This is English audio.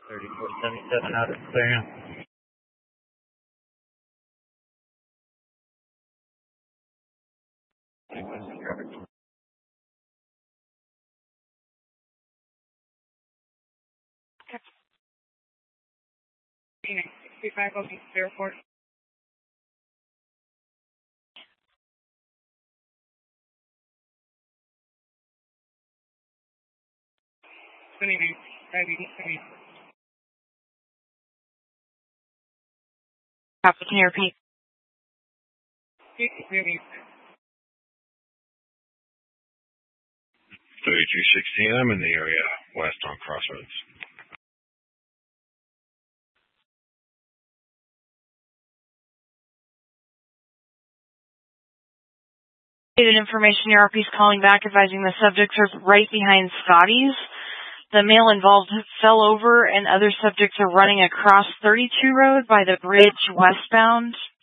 3477 out of clear now. Okay. 65 Ocean Airport. 29. Copy, can you repeat? 3216, I'm in the area west on Crossroads. Information, ERP is calling back advising the subjects are right behind Scotty's. The male involved fell over and other subjects are running across 32 Road by the bridge westbound.